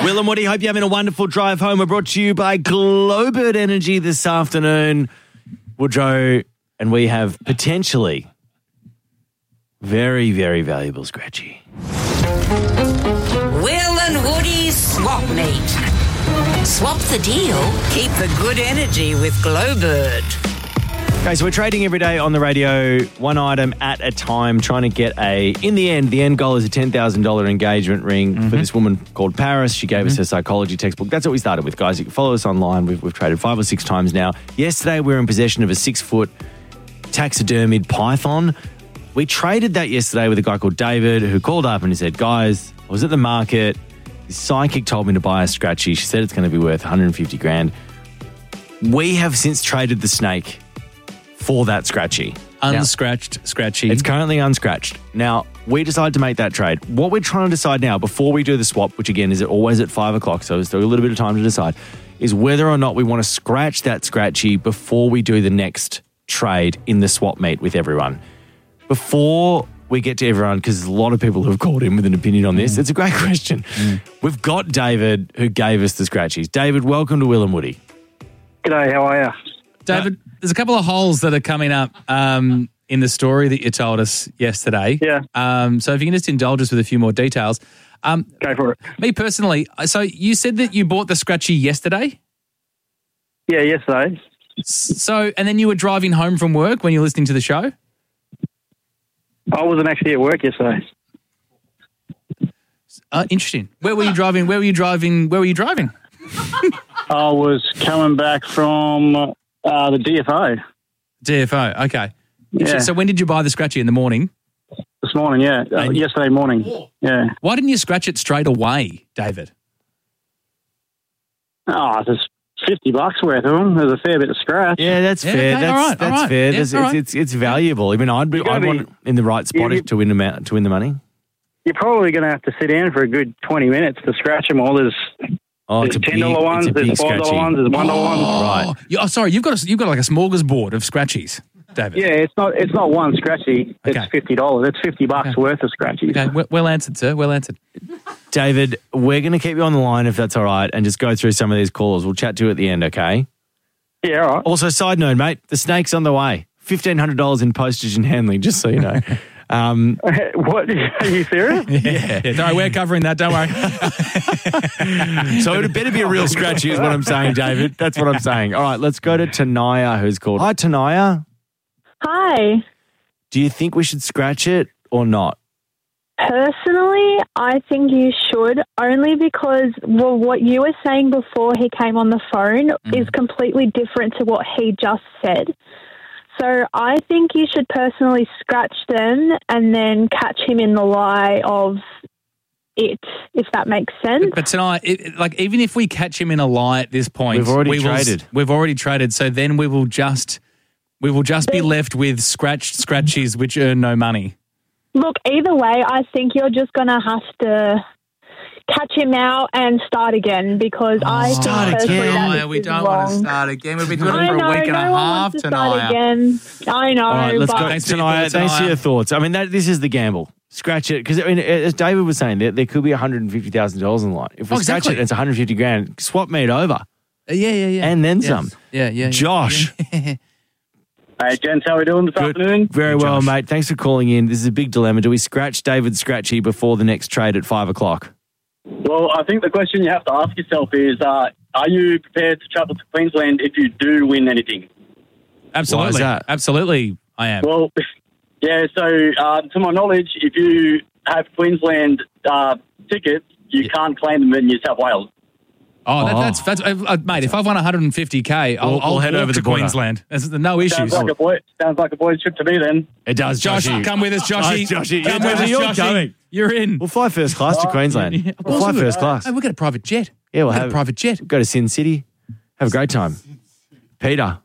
Will and Woody, hope you're having a wonderful drive home. We're brought to you by Glowbird Energy this afternoon. Woodrow, and we have potentially very, very valuable scratchy. Will and Woody's Swap Meet. Swap the deal, keep the good energy with Glowbird. Okay, so we're trading every day on the radio, one item at a time, trying to get in the end goal is a $10,000 engagement ring for this woman called Paris. She gave us her psychology textbook. That's what we started with, guys. You can follow us online. We've traded 5 or 6 times now. Yesterday, we were in possession of a 6-foot taxidermied python. We traded that yesterday with a guy called David who called up and he said, guys, I was at the market. His psychic told me to buy a scratchy. She said it's going to be worth 150 grand. We have since traded the snake for that scratchy. Unscratched scratchy. It's currently unscratched. Now, we decided to make that trade. What we're trying to decide now, before we do the swap, which again is always at 5 o'clock, so there's still a little bit of time to decide, is whether or not we want to scratch that scratchy before we do the next trade in the swap meet with everyone. Before we get to everyone, because there's a lot of people who have called in with an opinion on this, it's a great question. We've got David who gave us the scratchies. David, welcome to Will and Woody. G'day, how are you? David, there's a couple of holes that are coming up in the story that you told us yesterday. Yeah. So if you can just indulge us with a few more details. Go for it. Me personally, so you said that you bought the scratchy yesterday? Yeah, yesterday. So, and then you were driving home from work when you were listening to the show? I wasn't actually at work yesterday. Interesting. Where were you driving? I was coming back from the DFO. DFO, okay. Yeah. So when did you buy the scratchy? In the morning? This morning, yeah. Yesterday morning. Yeah. Why didn't you scratch it straight away, David? Oh, there's $50 worth of them. There's a fair bit of scratch. Yeah, that's fair. Okay, That's all right. fair. Yeah, It's valuable. I mean, I'd want in the right spot to win the money. You're probably going to have to sit down for a good 20 minutes to scratch them all. There's it's $10 ones, there's $5 ones, there's $1 ones. Right. Oh, sorry, you've got like a smorgasbord of scratchies, David. Yeah, it's not one scratchy. It's Okay. $50. It's $50 worth of scratchies. Okay, well answered, sir. Well answered. David, we're going to keep you on the line if that's all right and just go through some of these calls. We'll chat to you at the end, okay? Yeah, all right. Also, side note, mate, the snake's on the way. $1,500 in postage and handling, just so you know. What? Are you serious? Yeah. No, we're covering that. Don't worry. So it better be a real scratchy is what I'm saying, David. That's what I'm saying. All right, let's go to Tanaya, who's called. Hi, Tanaya. Hi. Do you think we should scratch it or not? Personally, I think you should, only because what you were saying before he came on the phone is completely different to what he just said. So I think you should personally scratch them and then catch him in the lie of it, if that makes sense. But tonight, even if we catch him in a lie at this point, We've already traded. We've already traded. So then we will just be left with scratchies which earn no money. Look, either way, I think you're just going to have to catch him out and start again, because I think personally that Oh, we is don't wrong. want to start again. We've been doing I it for know, a week and a no one half wants to start tonight. again. I know. All right, let's but go. Thanks for your Tanaya, thoughts, thanks for Tanaya. your thoughts. I mean, this is the gamble. Scratch it. Because, I mean, as David was saying, there could be $150,000 in the line. If we scratch it, it's 150 grand. Swap me it over. Yeah. And then Yes. some. Yeah. Josh. Hey, gents, how are we doing this afternoon? Very well, mate. Thanks for calling in. This is a big dilemma. Do we scratch David Scratchy before the next trade at 5 o'clock? Well, I think the question you have to ask yourself is, are you prepared to travel to Queensland if you do win anything? Absolutely. Why is that? Absolutely, I am. Well, yeah, so to my knowledge, if you have Queensland tickets, you can't claim them in New South Wales. That's mate. If I've won 150K, I'll head walk over to the border. Queensland. There's no issues. Sounds like a boys' trip to me then. It does, Josh, Joshy. come with us, Joshy. Joshy. Come Yeah, with us, Joshy, you're Joshy. going. You're in. We'll fly first class to Queensland. Yeah, We'll fly first class. Hey, we'll get a private jet. Yeah, we'll Get have a private jet. Go to Sin City. Have a great time. Peter.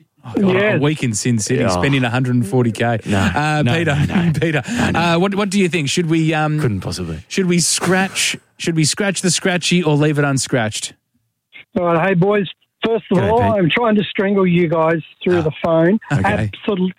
A week in Sin City, Yeah. spending 140K. No, Peter. What do you think? Should we? Couldn't possibly. Should we scratch? Should we scratch the scratchy or leave it unscratched? All right, hey boys. First of G'day, all, Pete. I'm trying to strangle you guys through the phone. Okay.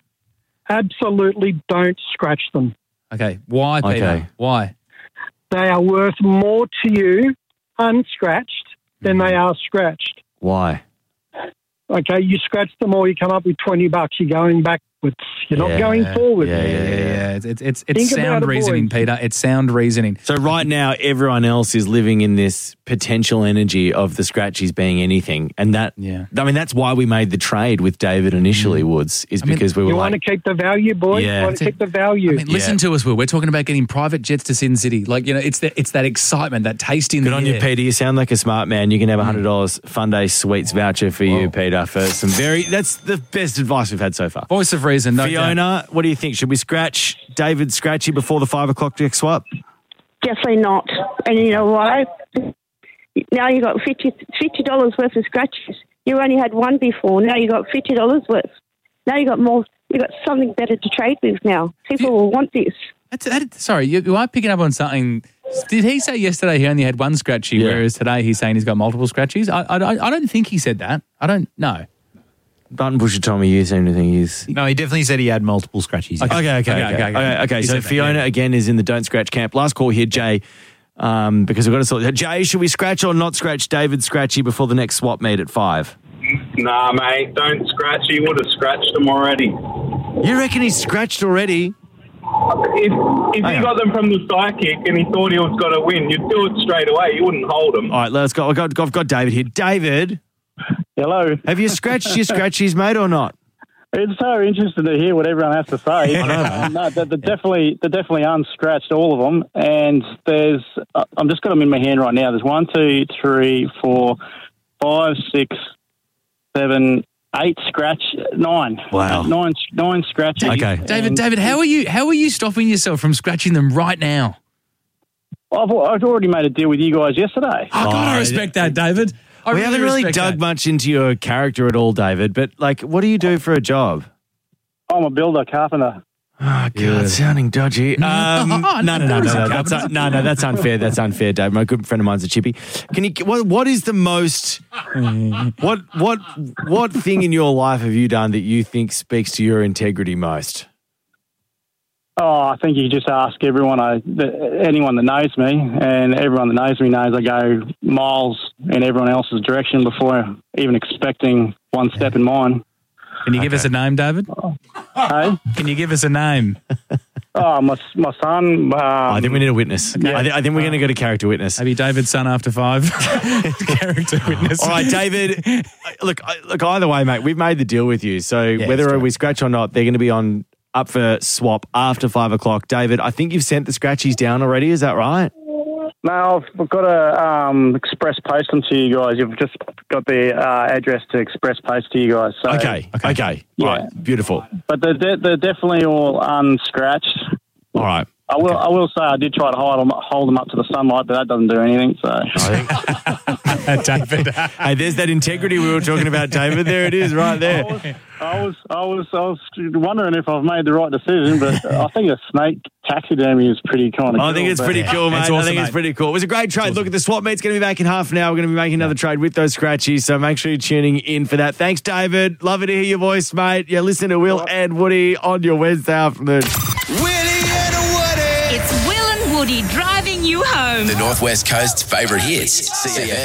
Absolutely don't scratch them. Okay. Why, Peter? Okay. Why? They are worth more to you unscratched than they are scratched. Why? Okay, you scratch them all, you come up with $20. You're going backwards. You're not going forward. Yeah. It's Think sound about it, reasoning, boys. Peter. It's sound reasoning. So right now, everyone else is living in this potential energy of the scratchies being anything. And that, I mean, that's why we made the trade with David initially, Woods, is because we were You want to keep the value, boys? Yeah. You want to keep the value. I mean, listen to us, Will. We're talking about getting private jets to Sin City. Like, you know, it's that excitement, that taste in good the on air. you, Peter. You sound like a smart man. You can have a $100 Fun Day Sweets voucher for you, Peter, for some that's the best advice we've had so far. Voice of reason, no doubt. Fiona, what do you think? Should we scratch David Scratchy before the 5 o'clock check swap? Definitely not. And you know why? Now you got $50 worth of scratches. You only had one before. Now you got $50 worth. Now you got more. You got something better to trade with now. People will want this. Sorry, you are picking up on something. Did he say yesterday he only had one scratchy, whereas today he's saying he's got multiple scratchies? I don't think he said that. I don't know. Button pusher Tommy, you seem to think he's... No, he definitely said he had multiple scratchies. Okay. So Fiona again is in the don't scratch camp. Last call here, Jay, because we've got to sort. Jay, should we scratch or not scratch David Scratchy before the next swap meet at 5? Nah, mate, don't scratch. He would have scratched them already. You reckon he's scratched already? If he got them from the psychic and he thought he was going to win, you'd do it straight away. You wouldn't hold them. All right, let's go. I've got David here. David. Hello. Have you scratched your scratchies, mate, or not? It's so interesting to hear what everyone has to say. No, they're definitely unscratched, all of them. And there's, I'm just got them in my hand right now. There's 1, 2, 3, 4, 5, 6, 7, 8 scratch, 9. Wow. 9 scratches. Okay. David, how are you stopping yourself from scratching them right now? I've already made a deal with you guys yesterday. Oh, God, I respect that, David. We haven't really dug much into your character at all, David, but, like, what do you do for a job? I'm a builder, carpenter. Oh, God, sounding dodgy. No, that's unfair. That's unfair, Dave. My good friend of mine's a chippy. Can you? What is the most? What thing in your life have you done that you think speaks to your integrity most? Oh, I think you just ask anyone that knows me, and everyone that knows me knows I go miles in everyone else's direction before even expecting one step in mine. Can you give us a name, David? Hey? Can you give us a name? Oh, my son. I think we need a witness. Okay. I think we're going to go to character witness. Maybe David's son after 5. Character witness. All right, David. Look. Either way, mate, we've made the deal with you. So whether we scratch or not, they're going to be up for swap after 5 o'clock. David, I think you've sent the scratchies down already. Is that right? No, I've got to express post them to you guys. You've just got the address to express post to you guys. So, Okay. Yeah. Right. Beautiful. But they're definitely all unscratched. All right. I will say I did try to hold them up to the sunlight, but that doesn't do anything. So, David. Hey, there's that integrity we were talking about, David. There it is, right there. I was wondering if I've made the right decision, but I think a snake taxidermy is pretty kind of cool. I think it's pretty cool, mate. Awesome, I think it's pretty cool. It was a great trade. Look, at the swap meet's going to be back in half an hour. We're going to be making another trade with those scratchies, so make sure you're tuning in for that. Thanks, David. Love it to hear your voice, mate. Yeah, listen to Will and Woody on your Wednesday afternoon. Willie and Woody. It's Will and Woody driving you home. The Northwest Coast's favourite hits. CFM.